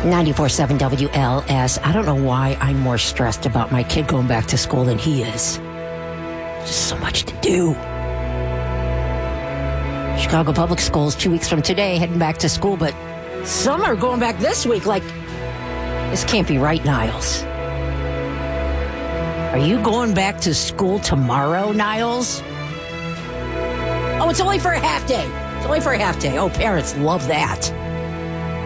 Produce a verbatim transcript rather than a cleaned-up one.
ninety-four point seven W L S. I don't know why I'm more stressed about my kid going back to school than he is. Just so much to do. Chicago Public Schools, two weeks from today, heading back to school, but some are going back this week. Like, this can't be right, Niles. Are you going back to school tomorrow, Niles? Oh, it's only for a half day. It's only for a half day. Oh, parents love that.